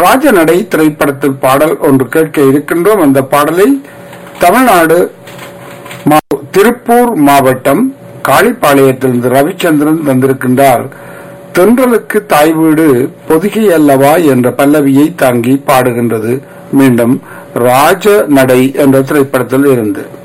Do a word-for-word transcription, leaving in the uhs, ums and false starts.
ராஜநடை திரைப்படத்தில் பாடல் ஒன்று கேட்க இருக்கின்றோம். அந்த பாடலை தமிழ்நாடு திருப்பூர் மாவட்டம் காளிப்பாளையத்திலிருந்து ரவிச்சந்திரன் தந்திருக்கின்றார். தென்றலுக்கு தாய் வீடு பொதிகை அல்லவா என்ற பல்லவியை தாங்கி பாடுகின்றது. மீண்டும் ராஜநடை என்ற திரைப்படத்தில் இருந்து